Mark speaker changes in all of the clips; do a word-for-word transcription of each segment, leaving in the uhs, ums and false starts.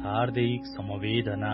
Speaker 1: हार्दिक समवेदना।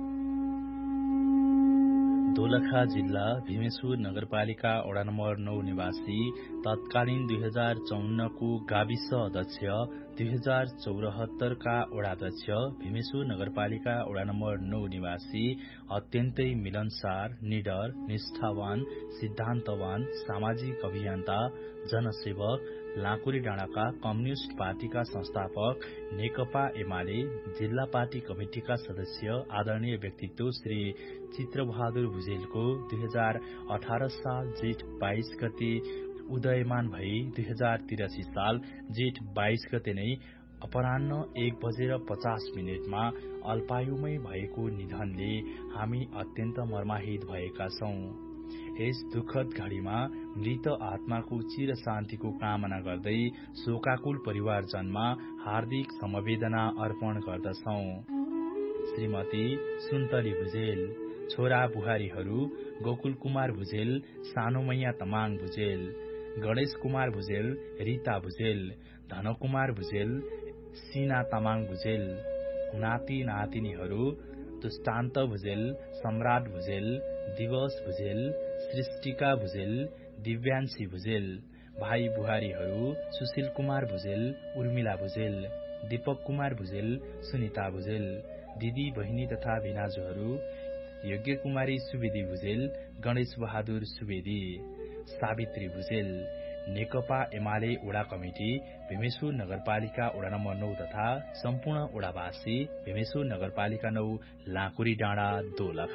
Speaker 1: दोलखा जिल्ला भीमेश्वर नगरपालिका वडा नम्बर नौ निवासी तत्कालीन दुई हजार चौन्नको गाविस अध्यक्ष, दुई हजार चौरात्तरका वडाध्यक्ष, भीमेश्वर नगरपालिका वडा नम्बर नौ निवासी अत्यन्तै मिलनसार, निडर, निष्ठावान, सिद्धान्तवान, सामाजिक अभियन्ता, जनसेवक, लाँकुरी डाँडाका कम्युनिष्ट पार्टीका संस्थापक, नेकपा एमाले जिल्ला पार्टी कमिटिका सदस्य, आदरणीय व्यक्तित्व श्री चित्रबहादुर भुजेलको दुई हजार अठारह साल जेठ बाइस गते उदयमान भई दुई हजार तिरासी साल जेठ बाइस गते नै अपराह्न एक बजेर पचास मिनटमा अल्पायुमै भएको निधनले हामी अत्यन्त मर्माहित भएका छौं। यस दुःखद घड़ीमा मृत आत्माको चिर शान्तिको कामना गर्दै शोकाकुल परिवारजनमा हार्दिक समवेदना अर्पण गर्दछौं। श्रीमती सुन्तली भुजेल, छोरा बुहारीहरू गोकुल कुमार भुजेल, सानोमैया तमाङ भुजेल, गणेश कुमार भुजेल, रीता भुजेल, धनकुमार भुजेल, सीना तामाङ भुजेल, नाति नातिनीहरू दुष्टान्त भुजेल, सम्राट भुजेल, दिवस भुजेल, सृष्टिका भुजेल, दिव्यान्शी भुजेल, भाइ बुहारीहरू सुशील कुमार भुजेल, उर्मिला भुजेल, दीपक कुमार भुजेल, सुनिता भुजेल, दिदी बहिनी तथा भिनाजुहरू योग्य कुमारी सुवेदी भुजेल, गणेश बहादुर सुवेदी, सावित्री भुजेल, नेकपा एमाले वडा कमिटी, भीमेश्वर नगरपालिका वडा नम्बर नौ तथा सम्पूर्ण वडावासी, भीमेश्वर नगरपालिका नौ, लाँकुरी डाँडा, दोलखा।